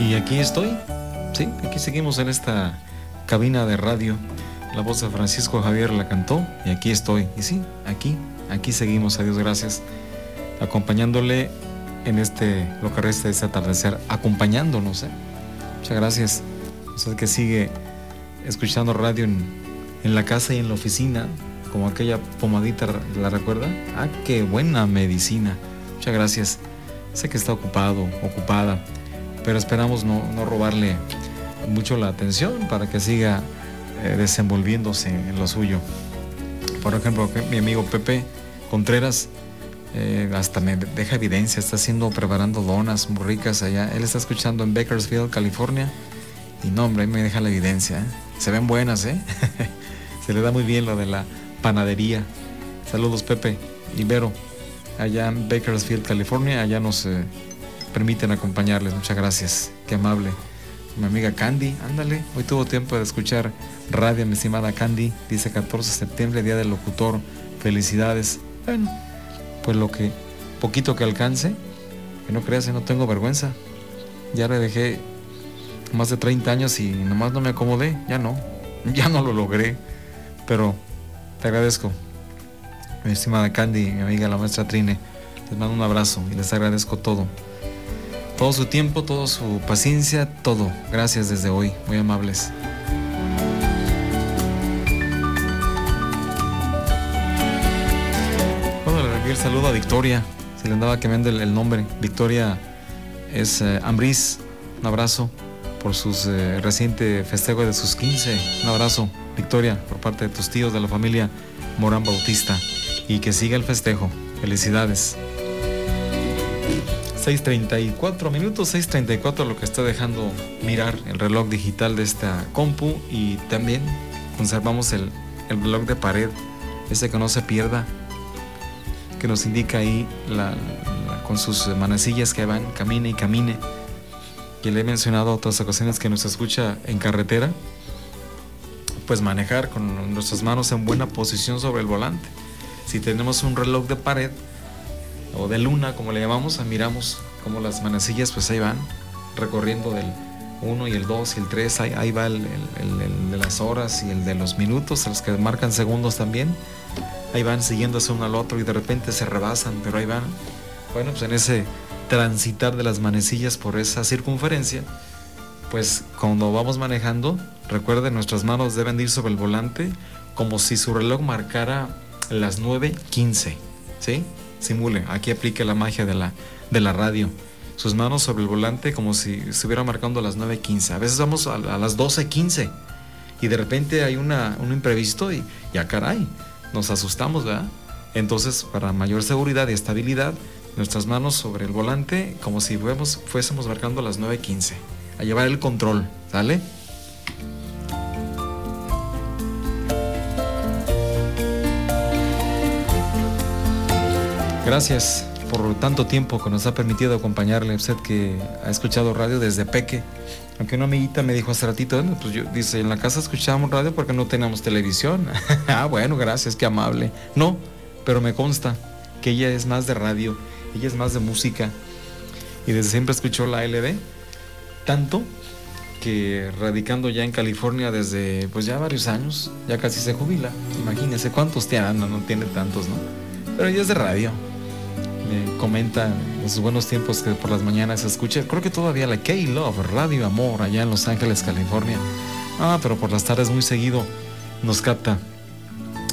Y aquí estoy, sí, aquí seguimos en esta cabina de radio. La voz de Francisco Javier la cantó y aquí estoy. Y sí, aquí seguimos, a Dios gracias, acompañándole en lo que resta de este atardecer, acompañándonos, Muchas gracias. Usted que sigue escuchando radio en la casa y en la oficina, como aquella pomadita, ¿la recuerda? Ah, qué buena medicina. Muchas gracias. Sé que está ocupado, ocupada, pero esperamos no robarle mucho la atención para que siga desenvolviéndose en lo suyo. Por ejemplo, mi amigo Pepe Contreras hasta me deja evidencia, está preparando donas muy ricas allá. Él está escuchando en Bakersfield, California, y no, hombre, ahí me deja la evidencia, Se ven buenas, Se le da muy bien lo de la panadería. Saludos, Pepe y Vero, allá en Bakersfield, California. Allá nos permiten acompañarles. Muchas gracias, qué amable. Mi amiga Candy, ándale, hoy tuvo tiempo de escuchar radio, mi estimada Candy. Dice 14 de septiembre, día del locutor, felicidades. Bueno, pues poquito que alcance, que no creas, no tengo vergüenza. Ya le dejé más de 30 años y nomás no me acomodé, ya no lo logré, pero te agradezco, mi estimada Candy, mi amiga la maestra Trine. Les mando un abrazo y les agradezco todo su tiempo, toda su paciencia, todo. Gracias desde hoy, muy amables. Bueno, le envío el saludo a Victoria, se le andaba cambiando el nombre. Victoria es Ambriz, un abrazo por sus reciente festejo de sus 15. Un abrazo, Victoria, por parte de tus tíos de la familia Morán Bautista, y que siga el festejo. Felicidades. 6:34 minutos, 6:34, lo que está dejando mirar el reloj digital de esta compu, y también conservamos el reloj de pared, ese que no se pierda, que nos indica ahí con sus manecillas que van, camine y camine. Que le he mencionado a otras ocasiones que nos escucha en carretera, pues manejar con nuestras manos en buena posición sobre el volante. Si tenemos un reloj de pared o de luna, como le llamamos, miramos como las manecillas pues ahí van recorriendo del 1 y el 2 y el 3, ahí va el de las horas y el de los minutos, los que marcan segundos también, ahí van siguiéndose uno al otro y de repente se rebasan, pero ahí van. Bueno, pues en ese transitar de las manecillas por esa circunferencia, pues cuando vamos manejando, recuerden, nuestras manos deben de ir sobre el volante como si su reloj marcara las 9:15, ¿sí? Simule, aquí aplica la magia de la radio. Sus manos sobre el volante como si estuviera marcando las 9:15. A veces vamos a las 12:15 y de repente hay un imprevisto y ya caray, nos asustamos, ¿verdad? Entonces, para mayor seguridad y estabilidad, nuestras manos sobre el volante como si fuésemos marcando las 9:15. A llevar el control, ¿sale? Gracias por tanto tiempo que nos ha permitido acompañarle. Usted que ha escuchado radio desde peque. Aunque una amiguita me dijo hace ratito, pues dice, en la casa escuchábamos radio porque no teníamos televisión. Ah, bueno, gracias, qué amable. No, pero me consta que ella es más de radio, ella es más de música, y desde siempre escuchó la LD, tanto que radicando ya en California desde pues ya varios años, ya casi se jubila. Imagínese cuántos tiene, no tiene tantos, ¿no? Pero ella es de radio. Me comenta en sus buenos tiempos que por las mañanas se escucha, creo que todavía la K-Love, Radio Amor, allá en Los Ángeles, California. Pero por las tardes muy seguido nos capta